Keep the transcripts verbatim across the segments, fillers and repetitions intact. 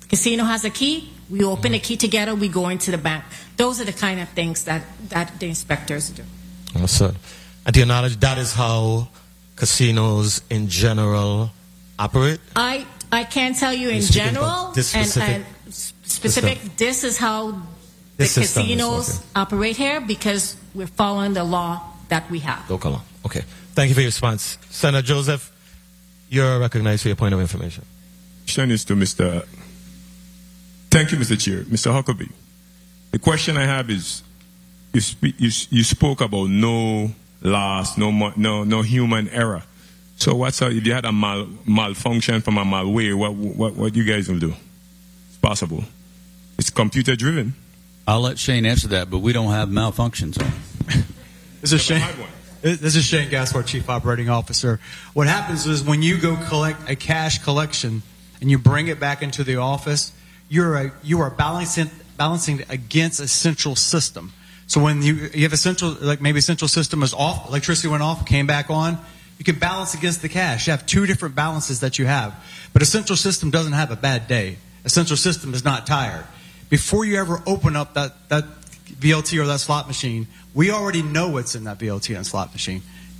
casino has a key, we open the key together, we go into the bank. Those are the kind of things that, that the inspectors do. Understood. And to your knowledge, that is how casinos in general operate? I I can't tell you in general. This specific, and, and specific. System. This is how this the casinos okay. operate here because we're following the law that we have. Local law. Okay. Thank you for your response. Senator Joseph, you're recognized for your point of information. Question is to Mister Thank you, Mister Chair. Mister Huckabee. The question I have is, you, spe you, you spoke about no loss, no, no, no human error. So what's up, if you had a mal malfunction from a malware, what, what, what you guys will do? It's possible. It's computer driven. I'll let Shane answer that, but we don't have malfunctions. This is Shane. This is Shane Gaspar, Chief Operating Officer. What happens is when you go collect a cash collection and you bring it back into the office, you're a, you are balancing balancing against a central system. So when you you have a central, like maybe a central system is off, electricity went off, came back on, you can balance against the cash. You have two different balances that you have. But a central system doesn't have a bad day. A central system is not tired. Before you ever open up that, that V L T or that slot machine, we already know what's in that V L T and slot machine.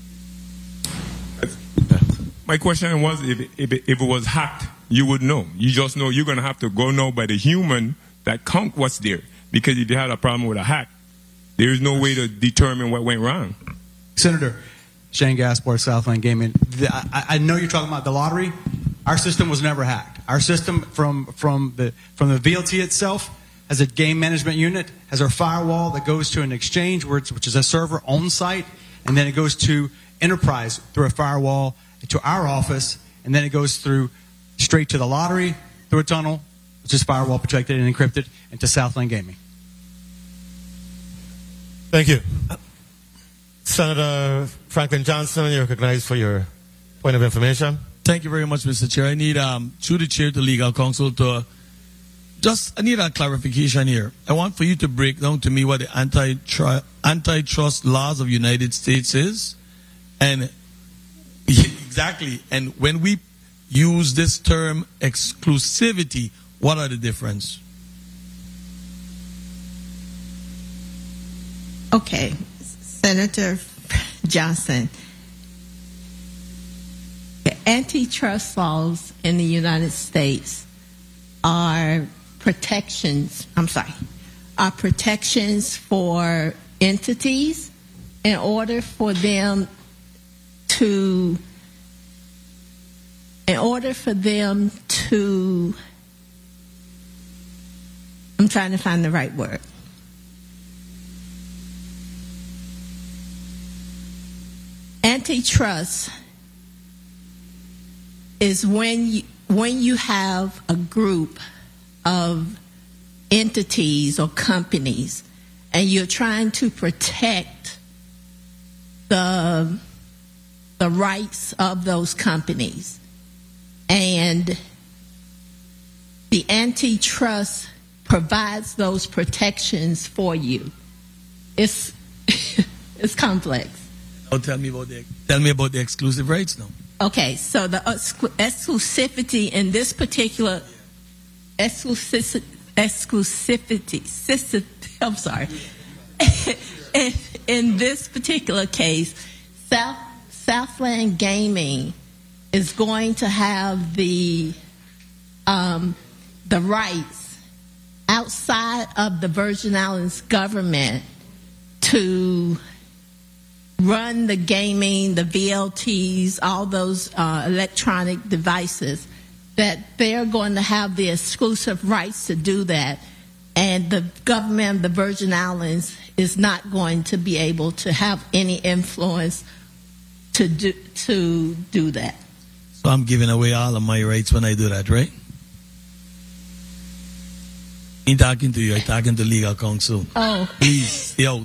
My question was, if, if, if it was hacked, you would know. You just know you're going to have to go know by the human that count what's there. Because if you had a problem with a hack, there is no way to determine what went wrong. Senator Shane Gaspar, Southland Gaming. The, I, I know you're talking about the lottery. Our system was never hacked. Our system from from the from the V L T itself has a game management unit, has our firewall that goes to an exchange, which, which is a server on site, and then it goes to enterprise through a firewall to our office, and then it goes through straight to the lottery through a tunnel, which is firewall protected and encrypted, and to Southland Gaming. Thank you. Senator Franklin Johnson, you're recognized for your point of information. Thank you very much, Mister Chair. I need, um, through the chair to legal counsel, to just, I need a clarification here. I want for you to break down to me what the anti antitrust laws of the United States is. And exactly, and when we use this term exclusivity, what are the difference? Okay, Senator Johnson. The antitrust laws in the United States are protections, I'm sorry, are protections for entities in order for them to, in order for them to, I'm trying to find the right word. Antitrust is when you, when you have a group of entities or companies and you're trying to protect the, the rights of those companies. And the antitrust provides those protections for you. It's, it's complex. Now tell me about the tell me about the exclusive rights now. Okay, so the exclusivity in this particular exclusivity, exclusivity, I'm sorry. in, in this particular case, South Southland Gaming is going to have the um, the rights outside of the Virgin Islands government to run the gaming, the V L Ts, all those uh, electronic devices, that they're going to have the exclusive rights to do that. And the government of the Virgin Islands is not going to be able to have any influence to do, to do that. So I'm giving away all of my rights when I do that, right? I'm talking to you, I'm talking to legal counsel. Oh. Please, yo.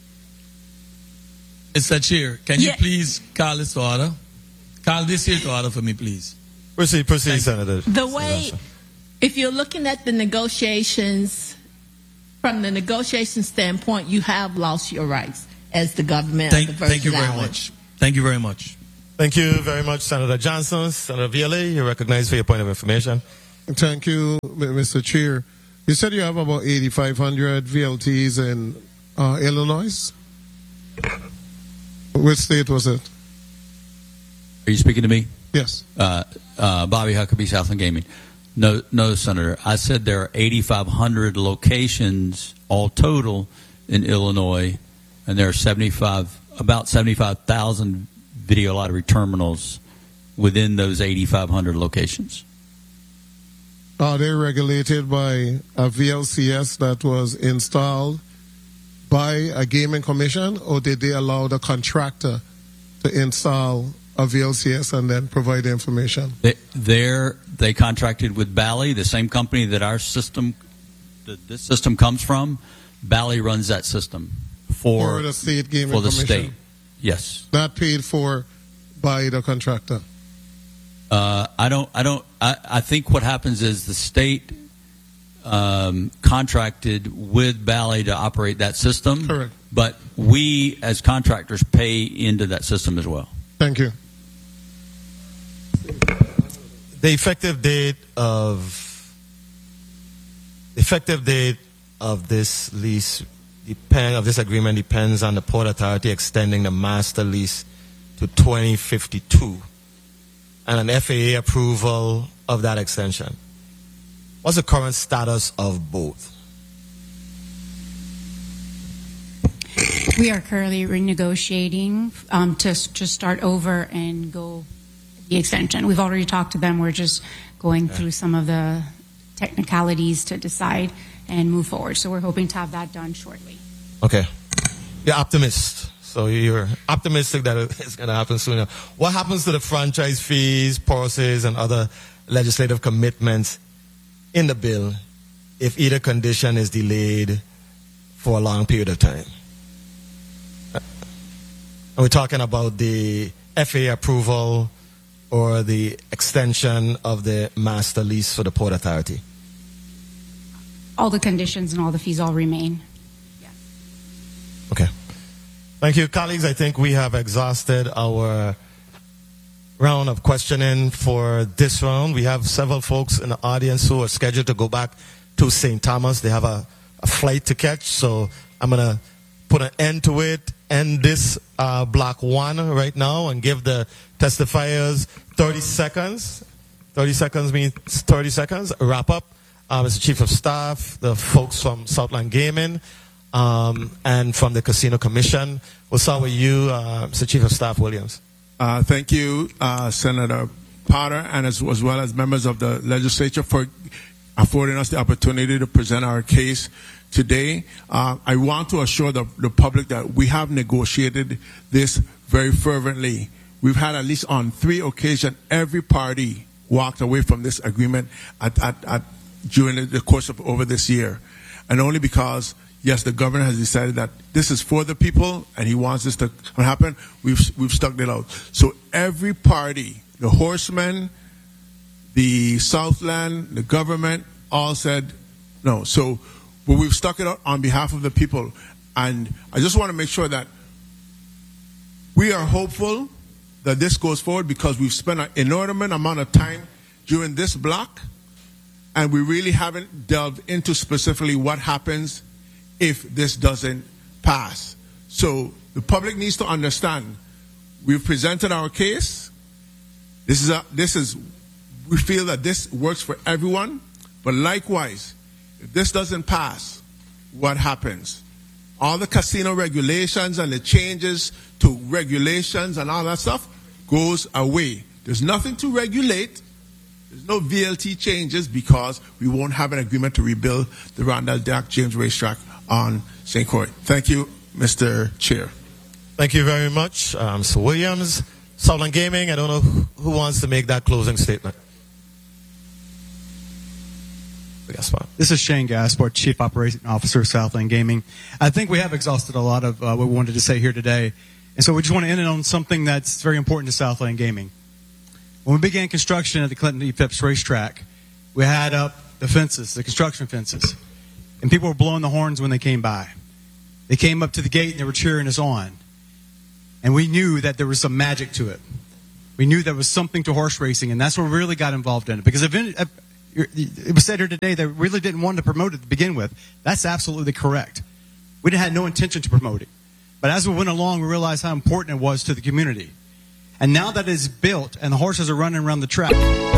Mister Chair, can yeah. you please call this to order? Call this here to order for me, please. Proceed, proceed, Senator. The way, if you're looking at the negotiations, from the negotiation standpoint, you have lost your rights as the government thank, of the Virgin Thank you very Islands. much. Thank you very much. Thank you very much, Senator Johnson. Senator Viale, you're recognized for your point of information. Thank you, Mister Chair. You said you have about eighty-five hundred V L Ts in uh, Illinois. Which state was it? Are you speaking to me? Yes. Uh, uh, Bobby Huckabee, Southland Gaming. No, no, Senator. I said there are eighty-five hundred locations all total in Illinois, and there are seventy-five, about seventy-five thousand video lottery terminals within those eighty-five hundred locations. Are they regulated by a V L C S that was installed by a gaming commission, or did they allow the contractor to install a V L C S and then provide the information? They, they're, they contracted with Bally, the same company that our system, that this system comes from. Bally runs that system for, for the state gaming for the commission. state. Yes. Not paid for by the contractor. Uh, I don't. I don't. I, I think what happens is the state um, contracted with Bally to operate that system. Correct. But we, as contractors, pay into that system as well. Thank you. The effective date of the effective date of this lease depend of this agreement depends on the Port Authority extending the master lease to twenty fifty-two and an F A A approval of that extension. What's the current status of both? We are currently renegotiating um, to to start over and go the extension. We've already talked to them. We're just going Okay. through some of the technicalities to decide and move forward. So we're hoping to have that done shortly. Okay. You're optimist. So you're optimistic that it's going to happen sooner. What happens to the franchise fees, policies, and other legislative commitments in the bill if either condition is delayed for a long period of time? Are we talking about the F A A approval or the extension of the master lease for the Port Authority? All the conditions and all the fees all remain. Okay. Thank you, colleagues. I think we have exhausted our round of questioning for this round. We have several folks in the audience who are scheduled to go back to Saint Thomas. They have a, a flight to catch, so I'm going to put an end to it, end this uh, block one right now, and give the testifiers thirty seconds. thirty seconds means thirty seconds. Wrap up. Uh, Mister Chief of Staff, the folks from Southland Gaming, Um, and from the Casino Commission. We'll start with you, uh, Mister Chief of Staff Williams. Uh, thank you, uh, Senator Potter, and as, as well as members of the legislature for affording us the opportunity to present our case today. Uh, I want to assure the, the public that we have negotiated this very fervently. We've had at least on three occasions, every party walked away from this agreement at, at, at, during the course of over this year. And only because yes, the governor has decided that this is for the people and he wants this to happen. We've we've stuck it out. So every party, the horsemen, the Southland, the government, all said no. So but we've stuck it out on behalf of the people. And I just want to make sure that we are hopeful that this goes forward because we've spent an inordinate amount of time during this block and we really haven't delved into specifically what happens if this doesn't pass. So the public needs to understand we've presented our case. This is a, this is we feel that this works for everyone, but likewise, if this doesn't pass, what happens? All the casino regulations and the changes to regulations and all that stuff goes away. There's nothing to regulate. There's no V L T changes because we won't have an agreement to rebuild the Randall Jack James Racetrack on Saint Croix. Thank you, Mister Chair. Thank you very much, um, Mister Williams. Southland Gaming, I don't know who, who wants to make that closing statement. This is Shane Gaspard, Chief Operating Officer of Southland Gaming. I think we have exhausted a lot of uh, what we wanted to say here today. And so we just want to end it on something that's very important to Southland Gaming. When we began construction at the Clinton E. Phipps Racetrack, we had up the fences, the construction fences. And people were blowing the horns when they came by. They came up to the gate and they were cheering us on. And we knew that there was some magic to it. We knew there was something to horse racing, and that's what we really got involved in it. Because if, it was said here today that we really didn't want to promote it to begin with. That's absolutely correct. We had no intention to promote it. But as we went along, we realized how important it was to the community. And now that it's built and the horses are running around the track,